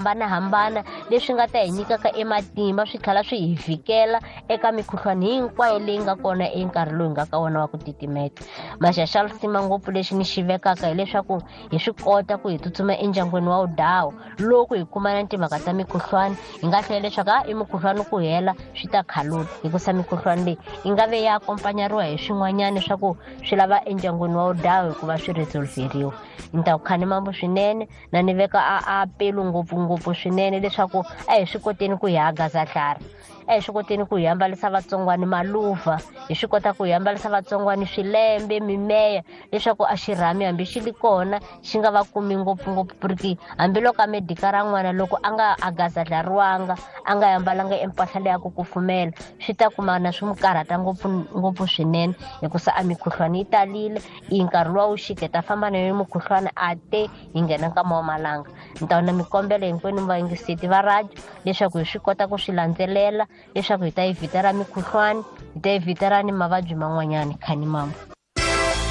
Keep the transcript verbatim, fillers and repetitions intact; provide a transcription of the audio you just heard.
hambana hambana leswi nga ta hi nyikaka ematimba swi tlhela swi hi vhikela eka mikhuhlwani hinkwayo leyi nga kona enkarhi lowu nga ka wona wa ku titimeta. Maxaxalo sima ngopfu lexi ni xi vekaka hileswaku hi swi kota ku hi tsutsuma endyangwini wa udhawu loko hi kuma na timhaka ta mikhuhlwani hi nga hlela leswaku a i mikhuhlwani ku hela swi ta khalula hikusa mikhuhlwani leyi yi nga ve ya akompanyariwa hi swin'wanyana swa ku swi lava endyangwini wa udhawu hikuva swi resolveriwa. Ni ta ku khani mambo swinene na ni veka a apelo ngopfungopfu swinene leswaku a hi swi koteni ku hi hagaza nhlari, a hi swi koteni ku hi ambalisa vatsongwani maluva, hi swi kota ku hi ambalisa vatsongwani swilembe mimeya leswaku a xirhami hambi xi li kona xi nga va kumi ngopfungopfu puriki hambiloko a medika ra n'wana loko a nga agazadlariwanga a nga yambalanga empahla leya ku kufumela swi ta kuma na swi mu karhata ngopfu ngopfu swinene hikusa a mikhuhlwani yi talile i nkarhi luwa wu xiketa famba na yo mukhuhlwana a te hi nghena nkama wa malanga. Ni ta na mikombelo hinkwenu vayingiseti va radio leswaku hi swi kota ku swi landzelela leswaku hi ta yi vhita ra mikhuhlwani hi ta yi vhita ra ni mavabyi man'wanyana khani mama.